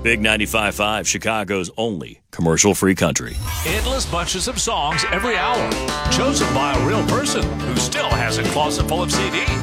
Big 95.5, Chicago's only commercial-free country. Endless bunches of songs every hour, chosen by a real person who still has a closet full of CDs.